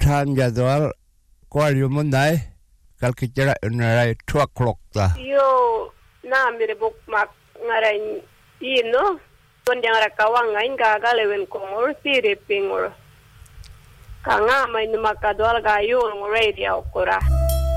time jadwal ko yumun dai kal kicara unarai 2 o'clock ta yo na mire buk mak ngarai ino ton yang rakawang ngain gaga lewen kongor sire pingor kanga mai numakadwal gayo ngore dia okora